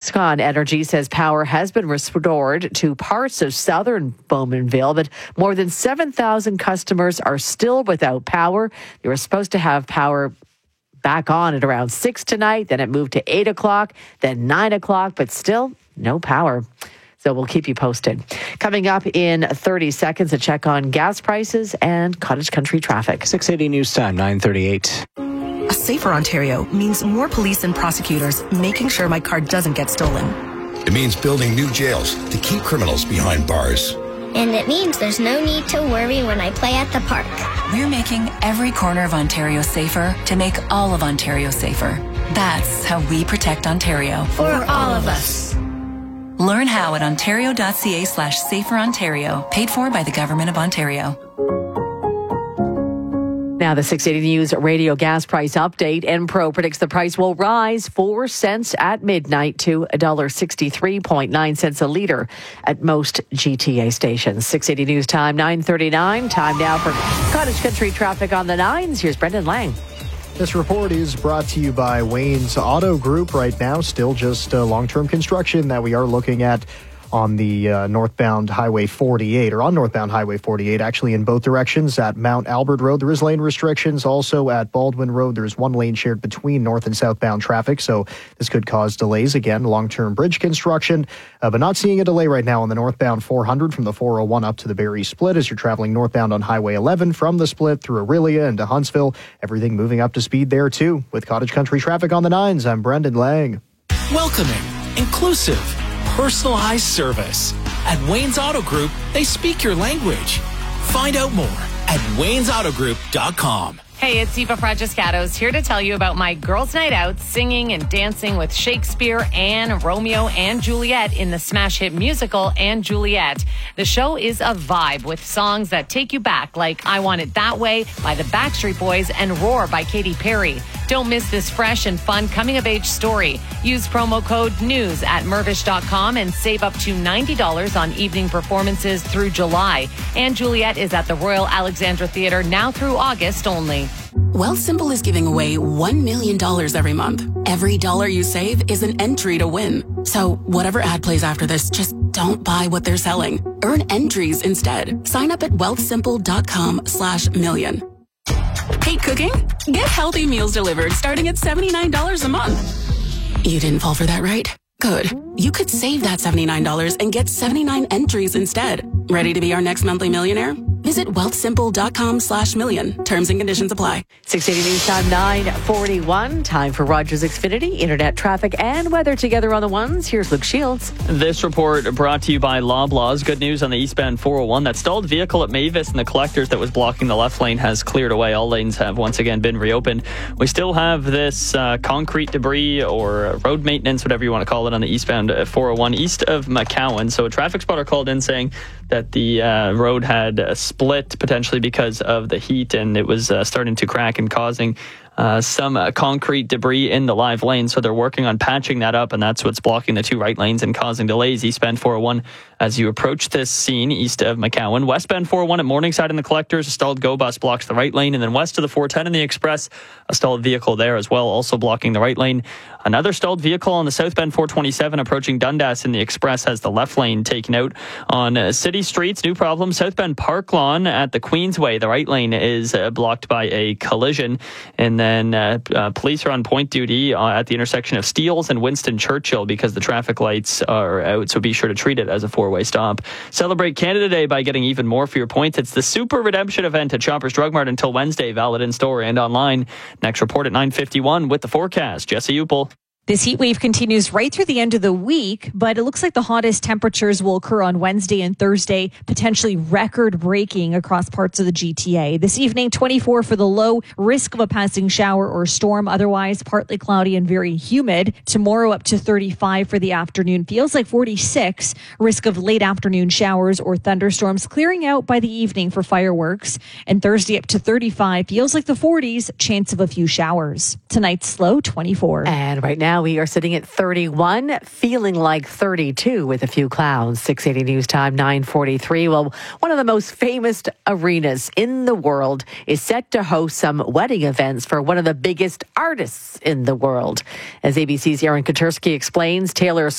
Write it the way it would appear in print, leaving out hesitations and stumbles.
Foxconn Energy says power has been restored to parts of southern Bowmanville, but more than 7,000 customers are still without power. They were supposed to have power back on at around 6 tonight. Then it moved to 8 o'clock, then 9 o'clock, but still no power. So we'll keep you posted. Coming up in 30 seconds, a check on gas prices and cottage country traffic. 680 News Time, 9:38. A safer Ontario means more police and prosecutors making sure my car doesn't get stolen. It means building new jails to keep criminals behind bars. And it means there's no need to worry when I play at the park. We're making every corner of Ontario safer to make all of Ontario safer. That's how we protect Ontario. For all of us. Learn how at ontario.ca/saferontario, paid for by the Government of Ontario. Now, the 680 News radio gas price update. Enpro predicts the price will rise 4 cents at midnight to $1.63.9 a litre at most GTA stations. 680 News Time, 9:39. Time now for cottage country traffic on the nines. Here's Brendan Lang. This report is brought to you by Wayne's Auto Group. Right now, still just long-term construction that we are looking at on the northbound Highway 48, or on northbound Highway 48, actually in both directions. At Mount Albert Road, there is lane restrictions. Also at Baldwin Road, there's one lane shared between north and southbound traffic, so this could cause delays. Again, long-term bridge construction, but not seeing a delay right now on the northbound 400 from the 401 up to the Barrie Split as you're traveling northbound on Highway 11 from the Split through Aurelia into Huntsville. Everything moving up to speed there, too. With cottage country traffic on the nines, I'm Brendan Lang. Welcoming, inclusive, personalized service. At Wayne's Auto Group, they speak your language. Find out more at waynesautogroup.com. Hey, it's Eva Fragiscatos here to tell you about my girls' night out, singing and dancing with Shakespeare and Romeo and Juliet in the smash hit musical And Juliet. The show is a vibe with songs that take you back, like I Want It That Way by the Backstreet Boys and Roar by Katy Perry. Don't miss this fresh and fun coming-of-age story. Use promo code NEWS at Mirvish.com and save up to $90 on evening performances through July. And Juliet is at the Royal Alexandra Theatre now through August only. Wealthsimple is giving away $1 million every month. Every dollar you save is an entry to win. So whatever ad plays after this, just don't buy what they're selling. Earn entries instead. Sign up at wealthsimple.com/million. Hate cooking? Get healthy meals delivered starting at $79 a month. You didn't fall for that, right? Good. You could save that $79 and get 79 entries instead. Ready to be our next monthly millionaire? Visit wealthsimple.com/million. Terms and conditions apply. 680 News Time, 9:41. Time for Rogers Xfinity, internet traffic and weather together on the ones. Here's Luke Shields. This report brought to you by Loblaws. Good news on the eastbound 401. That stalled vehicle at Mavis and the collectors that was blocking the left lane has cleared away. All lanes have once again been reopened. We still have this concrete debris or road maintenance, whatever you want to call it, on the eastbound 401 east of McCowan. So a traffic spotter called in saying that the road had split potentially because of the heat, and it was starting to crack and causing some concrete debris in the live lane. So they're working on patching that up, and that's what's blocking the two right lanes and causing delays eastbound 401 as you approach this scene east of McCowan. Westbound 401 at Morningside and the collectors, a stalled GO bus blocks the right lane, and then west of the 410 and the Express, a stalled vehicle there as well, also blocking the right lane. Another stalled vehicle on the southbound 427 approaching Dundas in the Express has the left lane taken out. On city streets, new problem, southbound Park Lawn at the Queensway, the right lane is blocked by a collision. And then police are on point duty at the intersection of Steeles and Winston Churchill because the traffic lights are out, so be sure to treat it as a four-way stop. Celebrate Canada Day by getting even more for your points. It's the Super Redemption event at Shoppers Drug Mart until Wednesday, valid in store and online. Next report at 9:51 with the forecast. Jesse Upel. This heat wave continues right through the end of the week, but it looks like the hottest temperatures will occur on Wednesday and Thursday, potentially record-breaking across parts of the GTA. This evening, 24 for the low, risk of a passing shower or storm. Otherwise, partly cloudy and very humid. Tomorrow, up to 35 for the afternoon. Feels like 46. Risk of late afternoon showers or thunderstorms clearing out by the evening for fireworks. And Thursday, up to 35. Feels like the 40s. Chance of a few showers. Tonight's low, 24. And right now, we are sitting at 31, feeling like 32 with a few clouds. 680 News Time, 9:43. Well, one of the most famous arenas in the world is set to host some wedding events for one of the biggest artists in the world. As ABC's Aaron Katersky explains, Taylor